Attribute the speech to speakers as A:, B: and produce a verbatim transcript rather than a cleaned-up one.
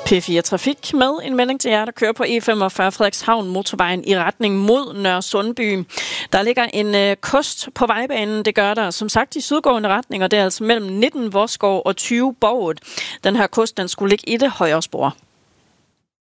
A: P fire Trafik med en melding til jer, der kører på E femogfyrre Frederikshavn motorvejen i retning mod Nørre Sundby. Der ligger en øh, kost på vejbanen. Det gør der som sagt i sydgående retning, og det er altså mellem nitten Vodskov og tyve Borget. Den her kost, den skulle ligge i det højre spor.